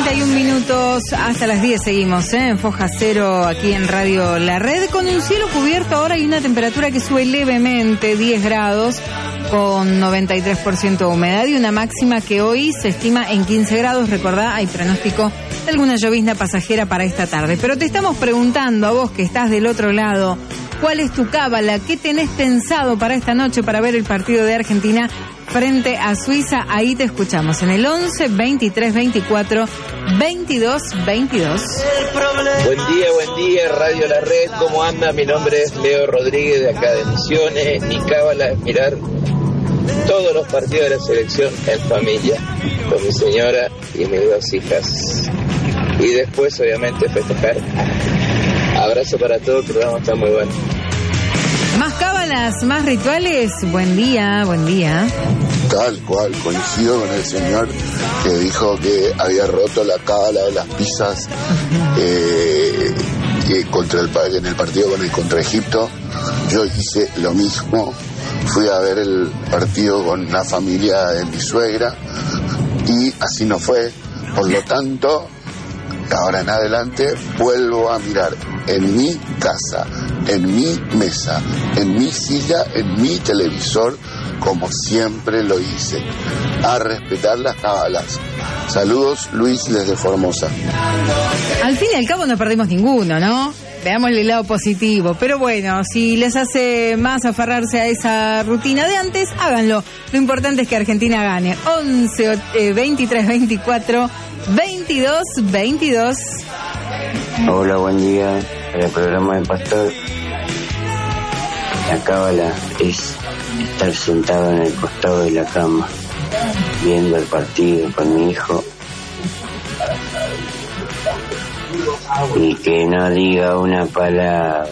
9:31 hasta las 10 seguimos en Foja Cero aquí en Radio La Red con un cielo cubierto ahora y una temperatura que sube levemente 10 grados con 93% de humedad y una máxima que hoy se estima en 15 grados. Recordá, hay pronóstico de alguna llovizna pasajera para esta tarde. Pero te estamos preguntando a vos que estás del otro lado, ¿cuál es tu cábala? ¿Qué tenés pensado para esta noche para ver el partido de Argentina frente a Suiza? Ahí te escuchamos en el 11 23 24 22 22. Buen día, Radio La Red, ¿cómo anda? Mi nombre es Leo Rodríguez de acá de Misiones. Mi cábala es mirar todos los partidos de la selección en familia, con mi señora y mis 2 hijas. Y después, obviamente, festejar. Abrazo para todos, el programa está muy bueno. Más cábalas, más rituales. Buen día, buen día. Tal cual, coincido con el señor que dijo que había roto la cábala de las pizzas en el partido contra Egipto. Yo hice lo mismo, fui a ver el partido con la familia de mi suegra y así no fue. Por lo tanto, ahora en adelante vuelvo a mirar en mi casa, en mi mesa, en mi silla, en mi televisor, como siempre lo hice, a respetar las cábalas. Saludos, Luis, desde Formosa. Al fin y al cabo no perdimos ninguno, ¿no? Veamos el lado positivo. Pero bueno, si les hace más aferrarse a esa rutina de antes, háganlo. Lo importante es que Argentina gane. 11 23 24 22 22. Hola, buen día. Para el programa de Pastor. La cábala es estar sentado en el costado de la cama, viendo el partido con mi hijo, y que no diga una palabra.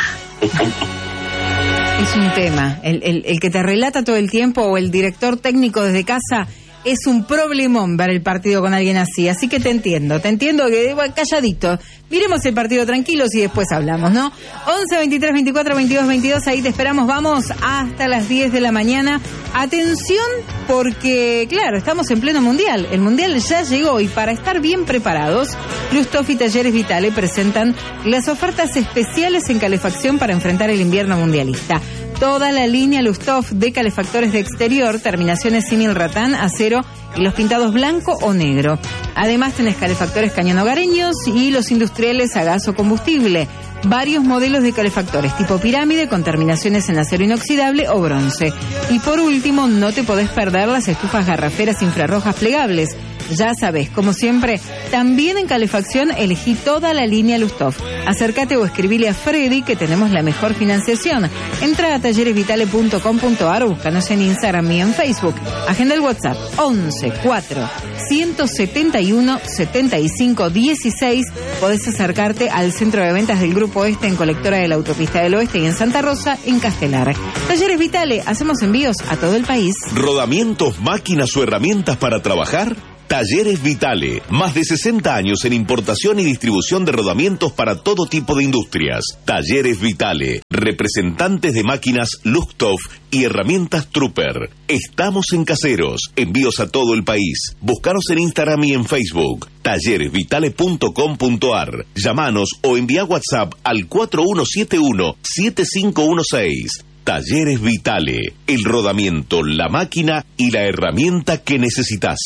Es un tema. El que te relata todo el tiempo o el director técnico desde casa es un problemón ver el partido con alguien así. Así que te entiendo que calladito. Miremos el partido tranquilos y después hablamos, ¿no? 11 23 24 22 22, ahí te esperamos. Vamos hasta las 10 de la mañana. Atención, porque, claro, estamos en pleno mundial. El mundial ya llegó y para estar bien preparados, Lusthof y Talleres Vitale presentan las ofertas especiales en calefacción para enfrentar el invierno mundialista. Toda la línea Lusthof de calefactores de exterior, terminaciones símil ratán, acero y los pintados blanco o negro. Además tenés calefactores cañón hogareños y los industriales a gas o combustible. Varios modelos de calefactores tipo pirámide con terminaciones en acero inoxidable o bronce. Y por último, no te podés perder las estufas garraferas infrarrojas plegables. Ya sabés, como siempre, también en calefacción elegí toda la línea Lusthof. Acércate o escribile a Freddy que tenemos la mejor financiación. Entra a talleresvitale.com.ar o búscanos en Instagram y en Facebook. Agenda el WhatsApp 11 4 171 75 16. Podés acercarte al centro de ventas del Grupo Este en Colectora de la Autopista del Oeste y en Santa Rosa, en Castelar. Talleres Vitale, hacemos envíos a todo el país. ¿Rodamientos, máquinas o herramientas para trabajar? Talleres Vitale, más de 60 años en importación y distribución de rodamientos para todo tipo de industrias. Talleres Vitale, representantes de máquinas Lusthof y herramientas Trooper. Estamos en Caseros, envíos a todo el país. Búscanos en Instagram y en Facebook. talleresvitale.com.ar. Llámanos o envía WhatsApp al 4171-7516. Talleres Vitale, el rodamiento, la máquina y la herramienta que necesitas.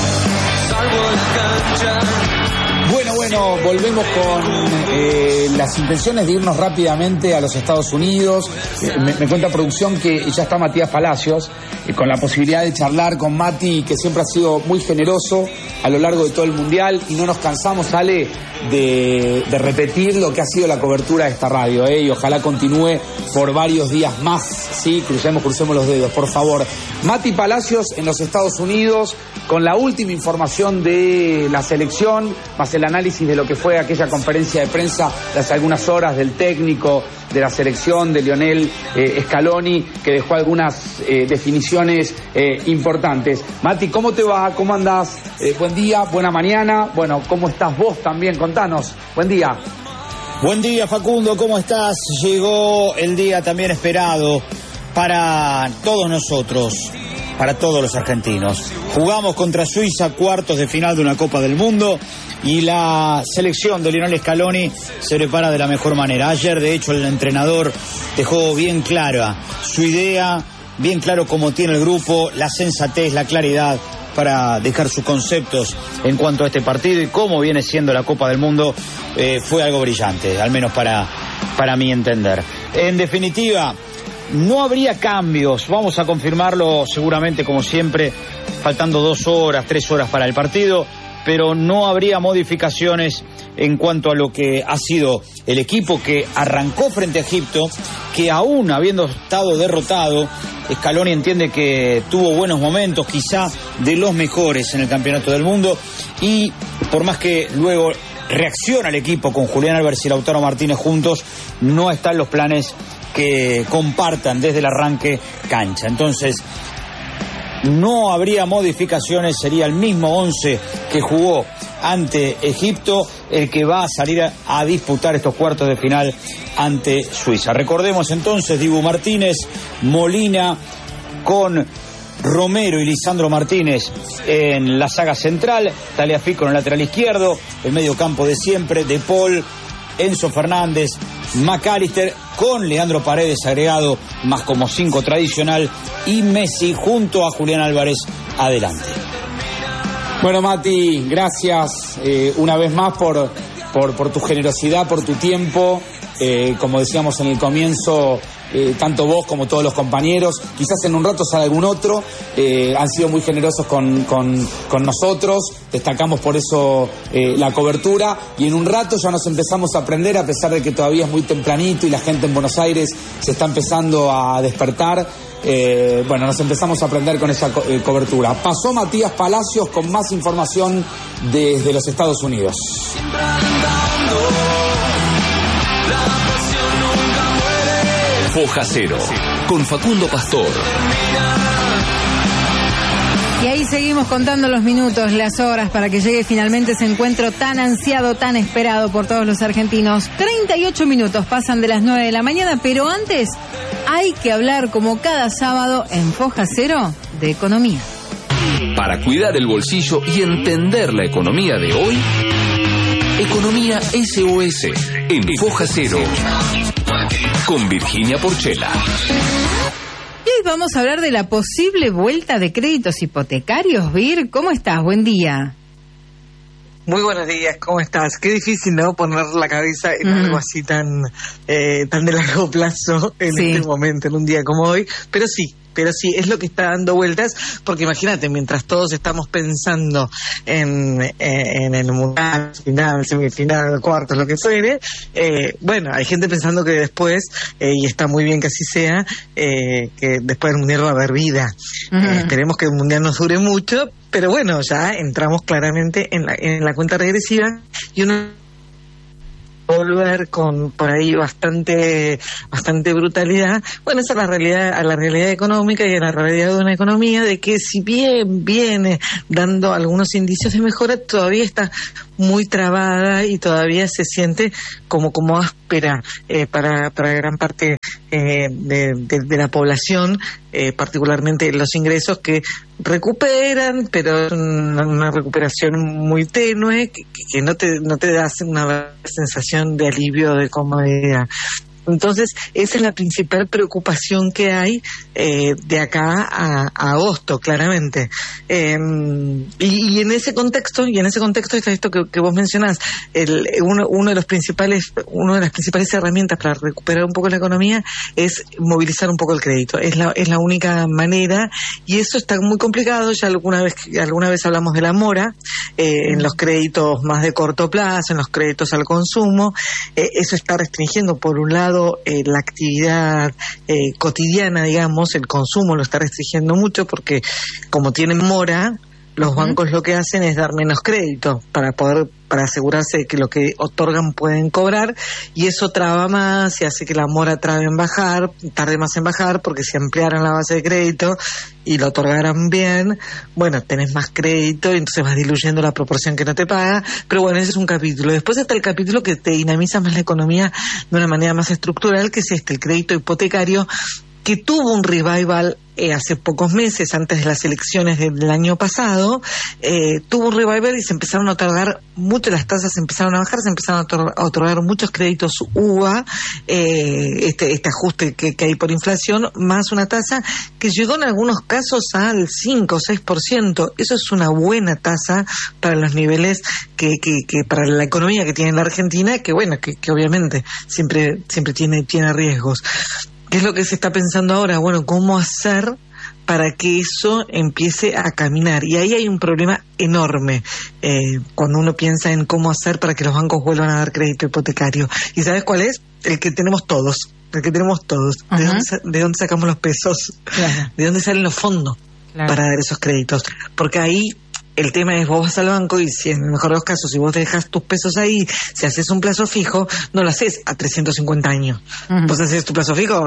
Bueno, volvemos con las intenciones de irnos rápidamente a los Estados Unidos. Me cuenta producción que ya está Matías Palacios, con la posibilidad de charlar con Mati, que siempre ha sido muy generoso a lo largo de todo el Mundial, y no nos cansamos, Ale, de repetir lo que ha sido la cobertura de esta radio, y ojalá continúe por varios días más, ¿sí? Crucemos los dedos, por favor. Mati Palacios en los Estados Unidos, con la última información de la selección, más el análisis de lo que fue aquella conferencia de prensa de hace algunas horas del técnico de la selección, de Lionel Scaloni, que dejó algunas definiciones importantes. Mati, ¿cómo te va? ¿Cómo andás? Buen día, buena mañana. Bueno, ¿cómo estás vos también? Contanos. Buen día. Buen día, Facundo, ¿cómo estás? Llegó el día también esperado para todos nosotros. para todos los argentinos. Jugamos contra Suiza, cuartos de final de una Copa del Mundo, y la selección de Lionel Scaloni se prepara de la mejor manera. Ayer, de hecho, el entrenador dejó bien clara su idea, bien claro cómo tiene el grupo, la sensatez, la claridad para dejar sus conceptos en cuanto a este partido y cómo viene siendo la Copa del Mundo. Fue algo brillante, al menos para mi entender. En definitiva, no habría cambios, vamos a confirmarlo seguramente como siempre, faltando 2 horas, 3 horas para el partido, pero no habría modificaciones en cuanto a lo que ha sido el equipo que arrancó frente a Egipto, que aún habiendo estado derrotado, Scaloni entiende que tuvo buenos momentos, quizá de los mejores en el Campeonato del Mundo, y por más que luego reacciona el equipo con Julián Álvarez y Lautaro Martínez juntos, no están los planes que compartan desde el arranque cancha. Entonces, no habría modificaciones, sería el mismo 11 que jugó ante Egipto el que va a salir a disputar estos cuartos de final ante Suiza. Recordemos entonces, Dibu Martínez, Molina con Romero y Lisandro Martínez en la saga central, Tagliafico en el lateral izquierdo, el medio campo de siempre, De Paul, Enzo Fernández, McAllister, con Leandro Paredes agregado más como 5 tradicional, y Messi junto a Julián Álvarez adelante. Bueno, Mati, gracias una vez más por tu generosidad, por tu tiempo. Como decíamos en el comienzo, tanto vos como todos los compañeros, quizás en un rato sale algún otro, han sido muy generosos con nosotros, destacamos por eso la cobertura, y en un rato ya nos empezamos a aprender, a pesar de que todavía es muy tempranito y la gente en Buenos Aires se está empezando a despertar. Bueno, nos empezamos a aprender con esa cobertura. Pasó Matías Palacios con más información desde los Estados Unidos. Foja Cero, con Facundo Pastor. Y ahí seguimos contando los minutos, las horas, para que llegue finalmente ese encuentro tan ansiado, tan esperado por todos los argentinos. 38 minutos pasan de las 9 de la mañana, pero antes hay que hablar, como cada sábado en Foja Cero, de economía. Para cuidar el bolsillo y entender la economía de hoy, Economía SOS, en Foja Cero, con Virginia Porchela. Y hoy vamos a hablar de la posible vuelta de créditos hipotecarios. Vir, ¿cómo estás? Buen día. Muy buenos días, ¿cómo estás? Qué difícil, ¿no? Poner la cabeza en algo así tan de largo plazo en este momento, en un día como hoy, pero sí, es lo que está dando vueltas, porque imagínate, mientras todos estamos pensando en el mundial, final, semifinal, cuartos, lo que fuere, bueno, hay gente pensando que después, y está muy bien que así sea, que después del mundial va a haber vida. Esperemos que el mundial nos dure mucho, pero bueno, ya entramos claramente en la cuenta regresiva, y uno volver con por ahí bastante brutalidad. Bueno, esa es a la realidad económica y a la realidad de una economía de que, si bien viene dando algunos indicios de mejora, todavía está muy trabada y todavía se siente como áspera para gran parte de la población, particularmente los ingresos que recuperan, pero es una recuperación muy tenue que no te da una sensación de alivio, de comodidad. Entonces, esa es la principal preocupación que hay de acá a agosto, claramente. Y en ese contexto está esto que vos mencionás. Una de las principales herramientas para recuperar un poco la economía es movilizar un poco el crédito. Es la única manera, y eso está muy complicado. Ya alguna vez hablamos de la mora, en los créditos más de corto plazo, en los créditos al consumo. Eso está restringiendo, por un lado, la actividad cotidiana, digamos, el consumo lo está restringiendo mucho, porque como tienen mora, los bancos lo que hacen es dar menos crédito para asegurarse de que lo que otorgan pueden cobrar, y eso traba más y hace que la mora tarde más en bajar, porque si ampliaran la base de crédito y lo otorgaran bien, bueno, tenés más crédito y entonces vas diluyendo la proporción que no te paga. Pero bueno, ese es un capítulo. Después está el capítulo que te dinamiza más la economía de una manera más estructural, que es el crédito hipotecario, que tuvo un revival hace pocos meses, antes de las elecciones del año pasado, tuvo un revival y se empezaron a otorgar mucho, las tasas se empezaron a bajar, se empezaron a otorgar muchos créditos UVA, este ajuste que hay por inflación, más una tasa que llegó en algunos casos al 5 o 6%. Eso es una buena tasa para los niveles que para la economía que tiene la Argentina, que bueno, que obviamente siempre tiene riesgos. ¿Qué es lo que se está pensando ahora? Bueno, ¿cómo hacer para que eso empiece a caminar? Y ahí hay un problema enorme cuando uno piensa en cómo hacer para que los bancos vuelvan a dar crédito hipotecario. ¿Y sabes cuál es? El que tenemos todos. ¿De dónde sacamos los pesos? Claro. ¿De dónde salen los fondos para dar esos créditos? Porque ahí el tema es, vos vas al banco y si en el mejor de los casos, si vos dejas tus pesos ahí, si haces un plazo fijo, no lo haces a 350 años. Vos haces tu plazo fijo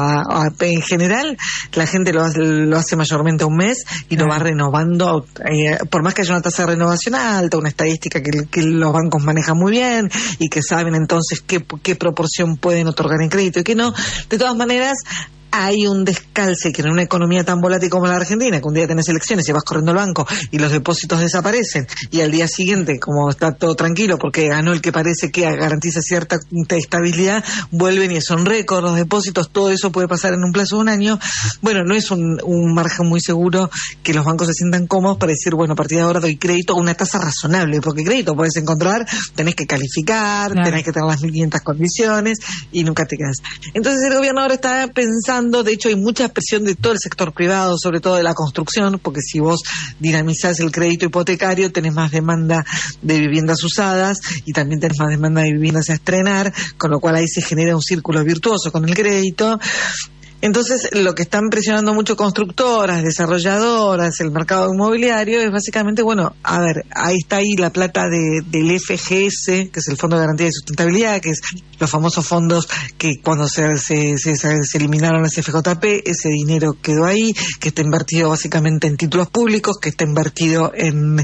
en general, la gente lo hace mayormente a un mes y lo va renovando, por más que haya una tasa de renovación alta, una estadística que los bancos manejan muy bien y que saben entonces qué proporción pueden otorgar en crédito y qué no. De todas maneras, hay un descalce que en una economía tan volátil como la Argentina, que un día tenés elecciones y vas corriendo al banco y los depósitos desaparecen, y al día siguiente, como está todo tranquilo porque ganó el que parece que garantiza cierta estabilidad, vuelven y son récord los depósitos, todo eso puede pasar en un plazo de un año. Bueno, no es un margen muy seguro que los bancos se sientan cómodos para decir, bueno, a partir de ahora doy crédito a una tasa razonable, porque crédito podés encontrar, tenés que calificar, tenés que tener las 1.500 condiciones y nunca te quedas. Entonces el gobierno ahora está pensando, de hecho hay mucha presión de todo el sector privado, sobre todo de la construcción, porque si vos dinamizás el crédito hipotecario tenés más demanda de viviendas usadas y también tenés más demanda de viviendas a estrenar, con lo cual ahí se genera un círculo virtuoso con el crédito. Entonces, lo que están presionando mucho constructoras, desarrolladoras, el mercado inmobiliario, es básicamente, bueno, a ver, ahí está la plata del FGS, que es el Fondo de Garantía de Sustentabilidad, que es los famosos fondos que cuando se eliminaron las FJP, ese dinero quedó ahí, que está invertido básicamente en títulos públicos, que está invertido en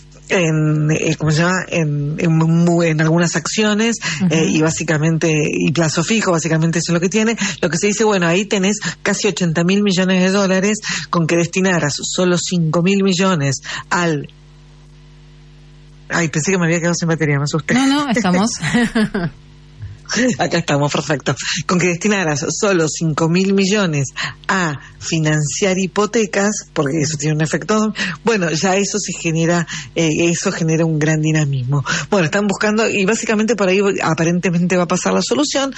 ¿cómo se llama? En algunas acciones, y básicamente, y plazo fijo, básicamente eso es lo que tiene. Lo que se dice, bueno, ahí tenés casi 80.000 millones de dólares con que destinaras solo 5.000 millones al... Ay, pensé que me había quedado sin batería, me asusté. No, estamos... Acá estamos, perfecto. Con que destinaras solo 5.000 millones a financiar hipotecas, porque eso tiene un efecto, bueno, ya eso genera un gran dinamismo. Bueno, están buscando, y básicamente por ahí aparentemente va a pasar la solución.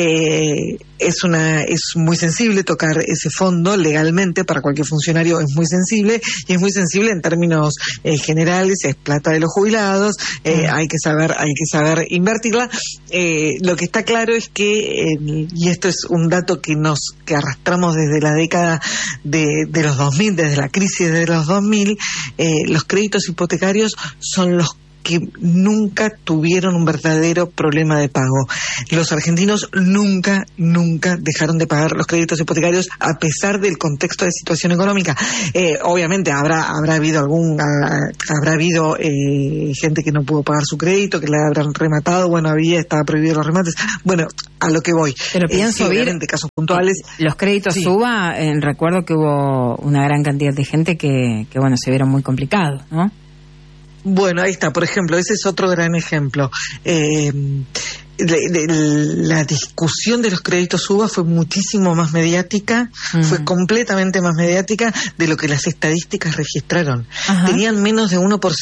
Es muy sensible tocar ese fondo legalmente, para cualquier funcionario es muy sensible, y es muy sensible en términos generales, es plata de los jubilados, hay que saber invertirla. Lo que está claro es que, y esto es un dato que arrastramos desde la década de los 2000, desde la crisis de los 2000, los créditos hipotecarios son los que nunca tuvieron un verdadero problema de pago. Los argentinos nunca dejaron de pagar los créditos hipotecarios a pesar del contexto de situación económica. Obviamente habrá habido gente que no pudo pagar su crédito, que le habrán rematado, bueno, estaba prohibido los remates. Bueno, a lo que voy. Pero pienso, obviamente, casos puntuales. Los créditos UVA, recuerdo que hubo una gran cantidad de gente que bueno, se vieron muy complicados, ¿no? Bueno, ahí está, por ejemplo, ese es otro gran ejemplo. La discusión de los créditos UVA fue muchísimo más mediática, fue completamente más mediática de lo que las estadísticas registraron. Tenían menos de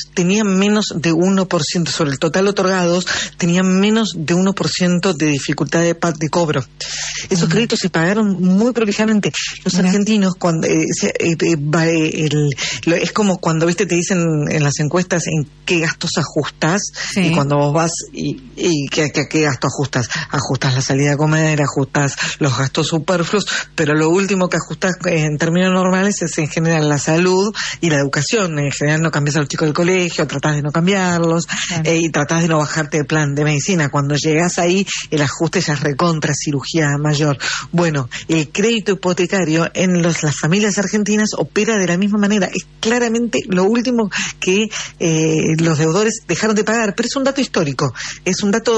1% sobre el total otorgados, tenían menos de 1% de dificultad de cobro. Esos créditos se pagaron muy prolijamente. Los argentinos, cuando es como cuando te dicen en las encuestas en qué gastos ajustás, y cuando vos vas y qué gasto ajustas la salida a comer, ajustas los gastos superfluos, pero lo último que ajustas en términos normales es en general la salud y la educación. En general no cambias a los chicos del colegio, tratás de no cambiarlos, y tratás de no bajarte de plan de medicina. Cuando llegás ahí, el ajuste ya es recontra cirugía mayor. Bueno, el crédito hipotecario en las familias argentinas opera de la misma manera. Es claramente lo último que los deudores dejaron de pagar, pero es un dato histórico, es un dato que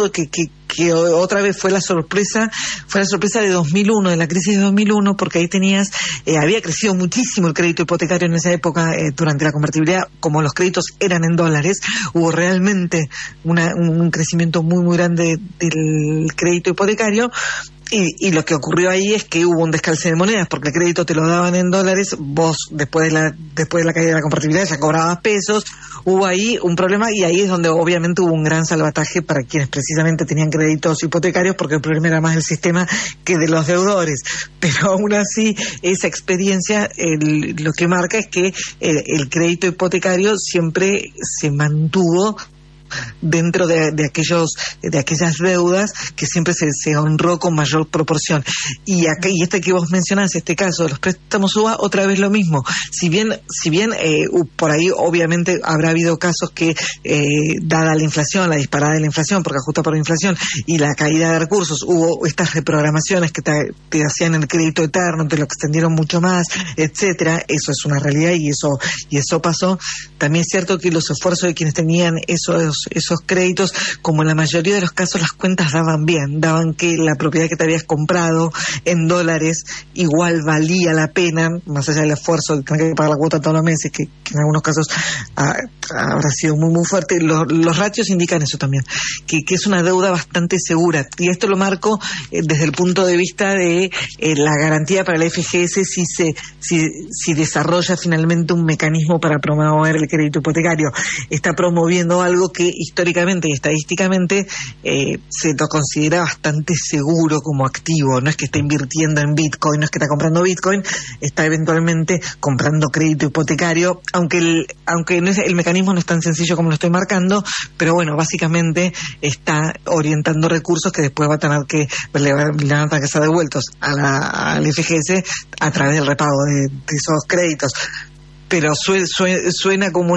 otra vez fue la sorpresa de 2001, de la crisis de 2001, porque ahí había crecido muchísimo el crédito hipotecario en esa época, durante la convertibilidad, como los créditos eran en dólares, hubo realmente un crecimiento muy, muy grande del crédito hipotecario. Y lo que ocurrió ahí es que hubo un descalce de monedas, porque el crédito te lo daban en dólares, vos después de la caída de la convertibilidad ya cobrabas pesos, hubo ahí un problema, y ahí es donde obviamente hubo un gran salvataje para quienes precisamente tenían créditos hipotecarios, porque el problema era más del sistema que de los deudores. Pero aún así, esa experiencia lo que marca es que el crédito hipotecario siempre se mantuvo dentro de aquellas deudas que siempre se honró con mayor proporción. Y este que vos mencionás, este caso de los préstamos UVA, otra vez lo mismo. Si bien por ahí obviamente habrá habido casos que dada la inflación, la disparada de la inflación, porque ajusta por la inflación y la caída de recursos, hubo estas reprogramaciones que te hacían el crédito eterno, te lo extendieron mucho más, etcétera. Eso es una realidad y eso pasó. También es cierto que los esfuerzos de quienes tenían esos créditos, como en la mayoría de los casos las cuentas daban que la propiedad que te habías comprado en dólares igual valía la pena, más allá del esfuerzo de tener que pagar la cuota todos los meses, que en algunos casos habrá sido muy, muy fuerte. Los ratios indican eso también, que es una deuda bastante segura, y esto lo marco desde el punto de vista de la garantía para la FGS si desarrolla finalmente un mecanismo para promover el crédito hipotecario. Está promoviendo algo que históricamente y estadísticamente se lo considera bastante seguro como activo. No es que está invirtiendo en Bitcoin, no es que está comprando Bitcoin, está eventualmente comprando crédito hipotecario, aunque el mecanismo no es tan sencillo como lo estoy marcando, pero bueno, básicamente está orientando recursos que después le van a tener que ser devueltos al FGS a través del repago de esos créditos. Pero suena como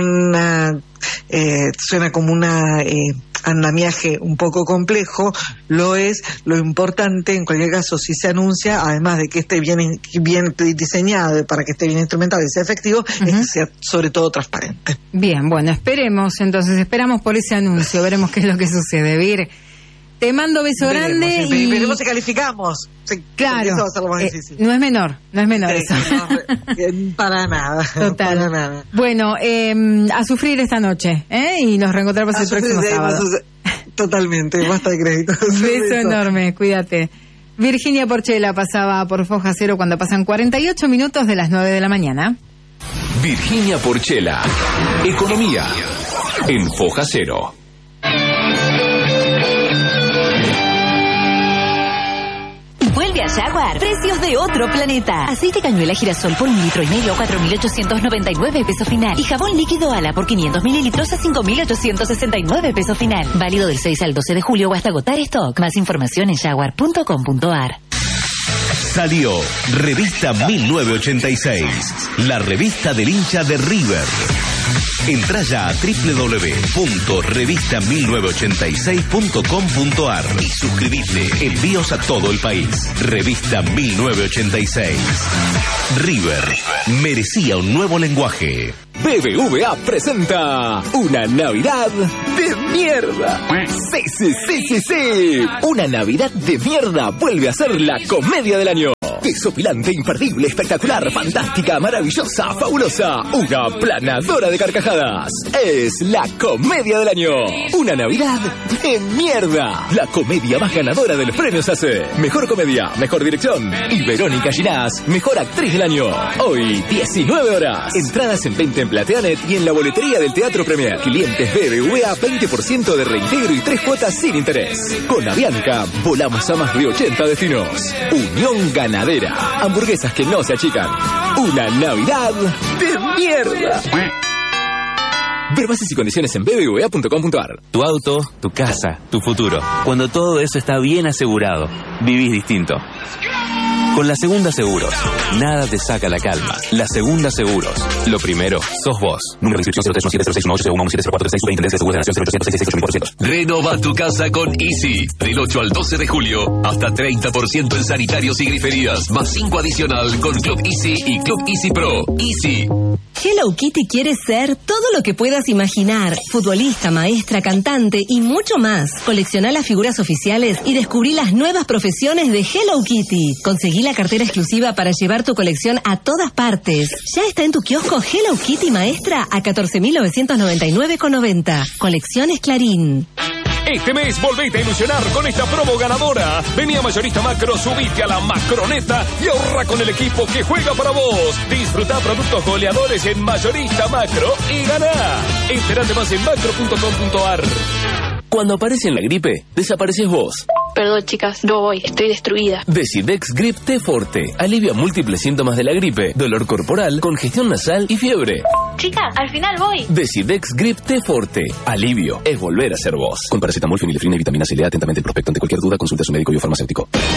un andamiaje un poco complejo. Lo es. Lo importante, en cualquier caso, si se anuncia, además de que esté bien diseñado para que esté bien instrumentado y sea efectivo, es que sea sobre todo transparente. Bien, bueno, esperamos por ese anuncio, veremos qué es lo que sucede. Vir, te mando beso grande y veremos si calificamos. Claro, eso va a ser lo más difícil. No es menor eso. Para nada. Total. Para nada. Bueno, a sufrir esta noche, y nos reencontramos el próximo sábado. Totalmente, basta de créditos. Beso enorme, cuídate. Virginia Porchela pasaba por Foja Cero cuando pasan 48 minutos de las 9 de la mañana. Virginia Porchela, Economía, en Foja Cero. Vuelve a Jaguar. Precios de otro planeta. Aceite cañuela girasol por 1,5 litros a 4.899 pesos final. Y jabón líquido Ala por 500 mililitros a 5.869 pesos final. Válido del 6 al 12 de julio o hasta agotar stock. Más información en jaguar.com.ar. Salió Revista 1986, la revista del hincha de River. Entrá ya a www.revista1986.com.ar y suscribite. Envíos a todo el país. Revista 1986. River merecía un nuevo lenguaje. BBVA presenta una Navidad de mierda. Sí. Una Navidad de mierda vuelve a ser la comedia del año. Desopilante, imperdible, espectacular, fantástica, maravillosa, fabulosa, una planadora de carcajadas. Es la comedia del año. Una Navidad de mierda. La comedia más ganadora de los premios ACE. Mejor comedia, mejor dirección. Y Verónica Ginás, mejor actriz del año. Hoy, 19 horas. Entradas en 20 en Plateanet y en la boletería del Teatro Premier. Clientes BBVA, 20% de reintegro y 3 cuotas sin interés. Con Avianca, volamos a más de 80 destinos. Unión Ganadera. Hamburguesas que no se achican. Una Navidad de mierda. Ver bases y condiciones en bbva.com.ar. Tu auto, tu casa, tu futuro. Cuando todo eso está bien asegurado, vivís distinto. Con La Segunda Seguros, nada te saca la calma. La Segunda Seguros, lo primero, sos vos. Número de inscripción 0317-618-1170436, Superintendencia de Seguros de la Nación 0800-668-8000%. Renova tu casa con Easy. Del 8 al 12 de julio, hasta 30% en sanitarios y griferías, más 5 adicional con Club Easy y Club Easy Pro. Easy. Hello Kitty quiere ser todo lo que puedas imaginar. Futbolista, maestra, cantante y mucho más. Coleccioná las figuras oficiales y descubrí las nuevas profesiones de Hello Kitty. Conseguí la cartera exclusiva para llevar tu colección a todas partes. Ya está en tu kiosco Hello Kitty Maestra a 14.999,90. Colecciones Clarín. Este mes volvete a ilusionar con esta promo ganadora. Vení a Mayorista Macro, subite a la Macroneta y ahorra con el equipo que juega para vos. Disfruta productos goleadores en Mayorista Macro y ganá. Entérate más en macro.com.ar. Cuando aparece en la gripe, desapareces vos. Perdón, chicas, no voy, estoy destruida. Decidex Grip T Forte alivia múltiples síntomas de la gripe, dolor corporal, congestión nasal y fiebre. Chica, al final voy. Decidex Grip T Forte. Alivio es volver a ser vos. Con paracetamol, fenilefrina y vitamina C. Lea atentamente el prospecto. Ante cualquier duda, consulte a su médico y o farmacéutico.